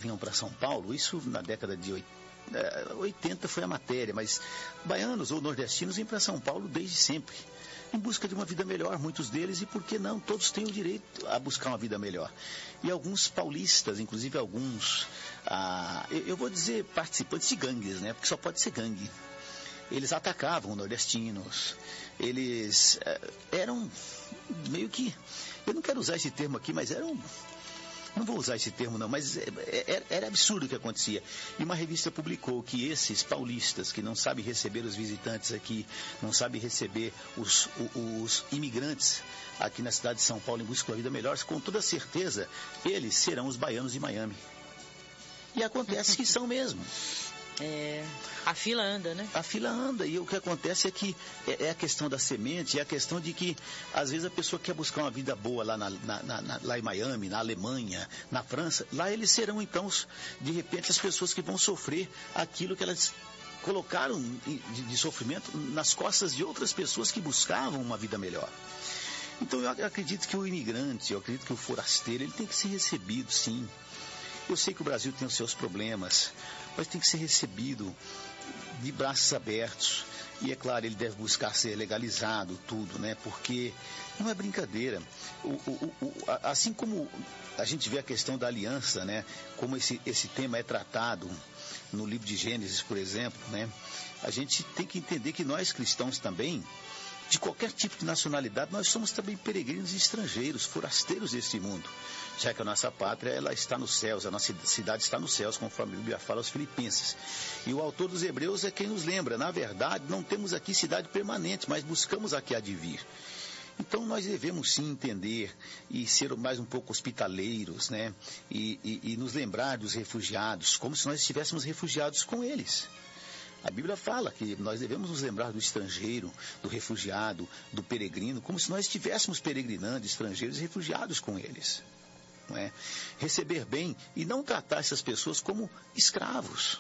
vinham para São Paulo, isso na década de 80 foi a matéria, mas baianos ou nordestinos vêm para São Paulo desde sempre, em busca de uma vida melhor, muitos deles, e por que não? Todos têm o direito a buscar uma vida melhor. E alguns paulistas, inclusive alguns, eu vou dizer participantes de gangues, né? Porque só pode ser gangue. Eles atacavam nordestinos, eles eram meio que, eu não quero usar esse termo aqui, mas eram, não vou usar esse termo não, mas era absurdo o que acontecia. E uma revista publicou que esses paulistas que não sabem receber os visitantes aqui, não sabem receber os imigrantes aqui na cidade de São Paulo em busca de uma vida melhor, com toda certeza eles serão os baianos de Miami. E acontece que são mesmo. A fila anda, né? A fila anda, e o que acontece é que é a questão da semente, é a questão de que às vezes a pessoa quer buscar uma vida boa lá em Miami, na Alemanha, na França. Lá eles serão então, de repente, as pessoas que vão sofrer aquilo que elas colocaram de sofrimento nas costas de outras pessoas que buscavam uma vida melhor. Então eu acredito que o imigrante, eu acredito que o forasteiro, ele tem que ser recebido, sim. Eu sei que o Brasil tem os seus problemas, mas tem que ser recebido de braços abertos. E é claro, ele deve buscar ser legalizado, tudo, né? Porque não é brincadeira. Assim como a gente vê a questão da aliança, né? Como esse tema é tratado no livro de Gênesis, por exemplo, né? A gente tem que entender que nós cristãos também, de qualquer tipo de nacionalidade, nós somos também peregrinos e estrangeiros, forasteiros deste mundo, já que a nossa pátria, ela está nos céus, a nossa cidade está nos céus, conforme a Bíblia fala aos Filipenses. E o autor dos Hebreus é quem nos lembra, na verdade, não temos aqui cidade permanente, mas buscamos aqui a de vir. Então nós devemos sim entender e ser mais um pouco hospitaleiros, né? E nos lembrar dos refugiados, como se nós estivéssemos refugiados com eles. A Bíblia fala que nós devemos nos lembrar do estrangeiro, do refugiado, do peregrino, como se nós estivéssemos peregrinando, estrangeiros e refugiados com eles. Não é? Receber bem e não tratar essas pessoas como escravos.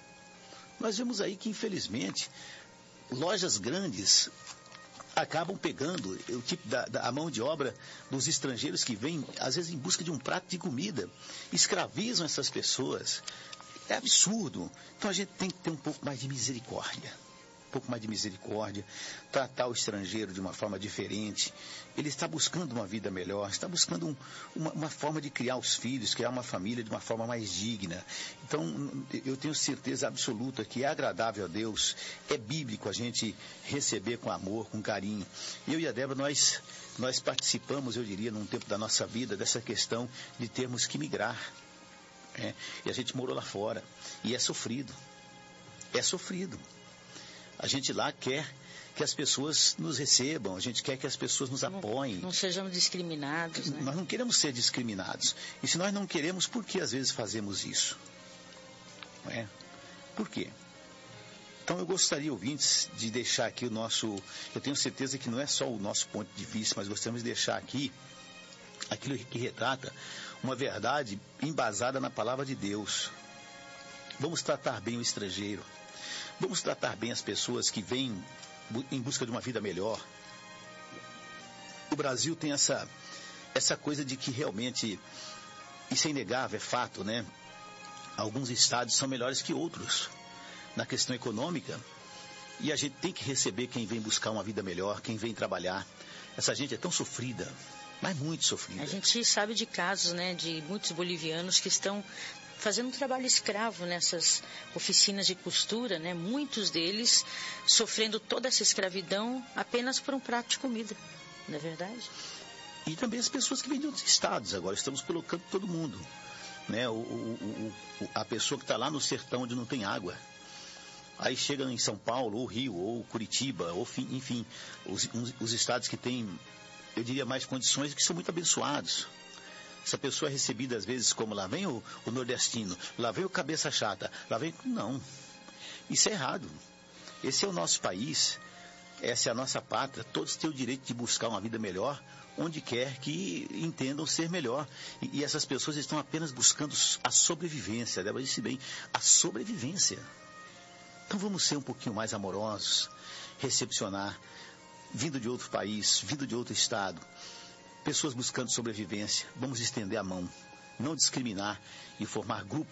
Nós vemos aí que, infelizmente, lojas grandes acabam pegando o tipo a mão de obra dos estrangeiros que vêm, às vezes, em busca de um prato de comida. Escravizam essas pessoas. É absurdo. Então a gente tem que ter um pouco mais de misericórdia. Um pouco mais de misericórdia. Tratar o estrangeiro de uma forma diferente. Ele está buscando uma vida melhor. Está buscando uma forma de criar os filhos, criar uma família de uma forma mais digna. Então eu tenho certeza absoluta que é agradável a Deus. É bíblico a gente receber com amor, com carinho. Eu e a Débora, nós participamos, eu diria, num tempo da nossa vida, dessa questão de termos que migrar. E a gente morou lá fora. E é sofrido. É sofrido. A gente lá quer que as pessoas nos recebam. A gente quer que as pessoas nos apoiem. Não sejamos discriminados, né? Nós não queremos ser discriminados. E se nós não queremos, por que às vezes fazemos isso? Não é? Por quê? Então eu gostaria, ouvintes, de deixar aqui o nosso... Eu tenho certeza que não é só o nosso ponto de vista, mas gostaríamos de deixar aqui aquilo que retrata uma verdade embasada na palavra de Deus. Vamos tratar bem o estrangeiro. Vamos tratar bem as pessoas que vêm em busca de uma vida melhor. O Brasil tem essa coisa de que realmente, isso é inegável, é fato, né? Alguns estados são melhores que outros na questão econômica. E a gente tem que receber quem vem buscar uma vida melhor, quem vem trabalhar. Essa gente é tão sofrida, mas muito sofrida. A gente sabe de casos, né, de muitos bolivianos que estão fazendo um trabalho escravo nessas oficinas de costura, né? Muitos deles sofrendo toda essa escravidão apenas por um prato de comida, não é verdade? E também as pessoas que vêm de outros estados, agora estamos colocando todo mundo, né? A pessoa que está lá no sertão onde não tem água, aí chega em São Paulo, ou Rio, ou Curitiba, ou enfim, os estados que têm, eu diria, mais condições, que são muito abençoados. Essa pessoa é recebida às vezes como lá vem o nordestino, lá vem o cabeça chata, lá vem... Não, isso é errado. Esse é o nosso país, essa é a nossa pátria, todos têm o direito de buscar uma vida melhor, onde quer que entendam ser melhor. E essas pessoas estão apenas buscando a sobrevivência, Débora disse bem, a sobrevivência. Então vamos ser um pouquinho mais amorosos, recepcionar, vindo de outro país, vindo de outro estado, pessoas buscando sobrevivência. Vamos estender a mão, não discriminar e formar grupos